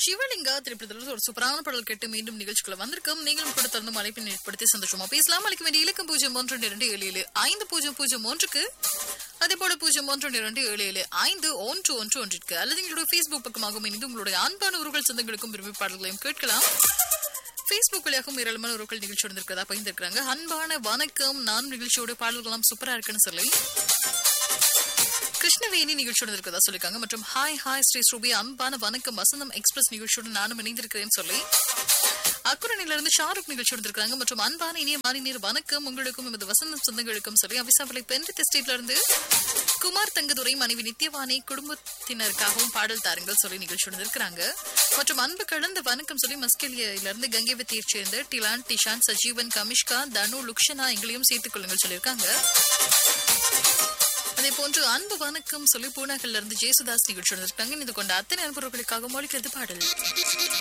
சிவலிங்கா திரைப்படத்தில் ஒரு சூப்பரான பாடல் கேட்டு மீண்டும் நிகழ்ச்சிக்குள்ள வந்திருக்கும். நீங்களும் கூட தொடர்ந்து அழைப்பினை ஏற்படுத்தி சந்தோஷமா பேசலாம். அழைக்க வேண்டிய இலக்கம் 01227501 அதே போல 0122775111 அல்லது எங்களுடைய Facebook பக்கமாகவும் இணைந்து உங்களுடைய அன்பான உறவுகள் சொந்தங்களுக்கும் விரும்பி பாடல்களையும் கேட்கலாம். Facebook வழியாகவும் ஏராளமான உறவுகள் நிகழ்ச்சியோடு இருக்கிறதா பகிர்ந்திருக்கிறாங்க. அன்பான வணக்கம், நான் நிகழ்ச்சியோட பாடல்கள்லாம் சூப்பரா இருக்குன்னு சொல்லி கிருஷ்ணவேணி நிகழ்ச்சியோடு இருக்கிறதா சொல்லிருக்காங்க. மற்றும் ஹாய் ஹாய் ஸ்ரீ ஸ்ரூபி, அன்பான வணக்கம், வசந்தம் எக்ஸ்பிரஸ் நிகழ்ச்சியோடு நானும் இணைந்திருக்கிறேன்னு சொல்லி அக்குரணில இருந்து ஷாருக் நிகழ்ச்சியோடு இருக்காங்க. மற்றும் அன்பான இனிய மாறி நீர் வணக்கம் உங்களுக்கும் எமது வசந்தம் சொந்தங்களுக்கும் சொல்லி அவிசாவளை பெண்ட எஸ்டேட்ல இருந்து குமார் தங்கதுரை மனைவி நித்யவாணி குடும்பத்தினருக்காகவும் பாடல் தாருங்கள் சொல்லி நிகழ்ச்சியோடு இருக்கிறாங்க. மற்றும் அன்பு கலந்த வணக்கம் சொல்லி மஸ்கெலியில இருந்து கங்கைவத்தியை சேர்ந்த டிலான் டிஷான் சஜீவன் கமிஷ்கா தனு லுக்ஷனா எங்களையும் சேர்த்துக் கொள்ளுங்கள் சொல்லியிருக்காங்க. அதே போன்று அன்பு வணக்கம் சொல்லி பூனாகல்ல இருந்து ஜேசுதாஸ் நிகழ்ச்சி இருக்காங்க. இது கொண்ட அத்தனை அன்புகளுக்காக மொழிக்கிறது பாடல்.